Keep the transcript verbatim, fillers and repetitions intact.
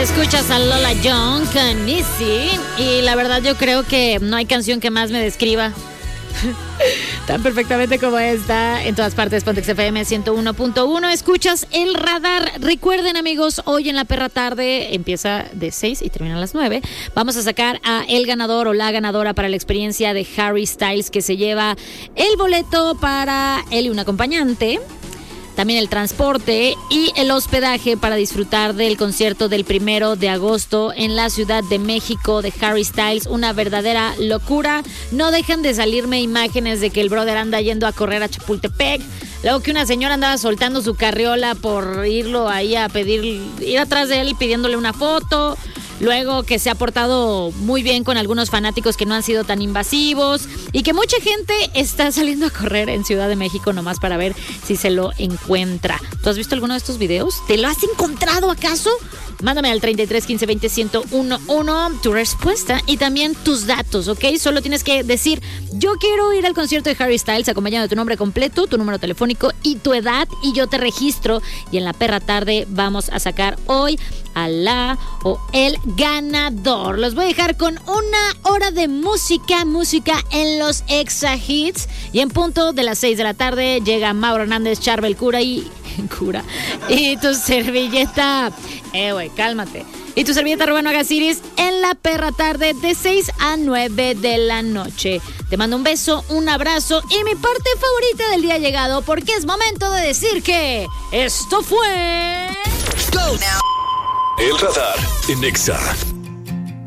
Escuchas a Lola Young con Easy y la verdad yo creo que no hay canción que más me describa tan perfectamente como esta. En todas partes, Pontex F M ciento uno punto uno. Escuchas El Radar. Recuerden, amigos, hoy en la perra tarde empieza de seis y termina a las nueve. Vamos a sacar a el ganador o la ganadora para la experiencia de Harry Styles, que se lleva el boleto para él y un acompañante, también el transporte y el hospedaje para disfrutar del concierto del primero de agosto en la Ciudad de México de Harry Styles. Una verdadera locura. No dejan de salirme imágenes de que el brother anda yendo a correr a Chapultepec. Luego que una señora andaba soltando su carriola por irlo ahí a pedir, ir atrás de él pidiéndole una foto. Luego que se ha portado muy bien con algunos fanáticos que no han sido tan invasivos y que mucha gente está saliendo a correr en Ciudad de México nomás para ver si se lo encuentra. ¿Tú has visto alguno de estos videos? ¿Te lo has encontrado acaso? Mándame al treinta y tres quince veinte ciento uno tu respuesta y también tus datos, ¿ok? Solo tienes que decir, yo quiero ir al concierto de Harry Styles, acompañado de tu nombre completo, tu número telefónico y tu edad, y yo te registro. Y en la perra tarde vamos a sacar hoy a la o el ganador. Los voy a dejar con una hora de música, música en los Exa Hits. Y en punto de las seis de la tarde llega Mauro Hernández, Charbel Cura y... Cura. Y tu servilleta... Eh, güey, cálmate. Y tu servilleta Rubén Agasiris en la perra tarde de seis a nueve de la noche. Te mando un beso, un abrazo y mi parte favorita del día ha llegado, porque es momento de decir que esto fue... Go now. El Radar en Exa.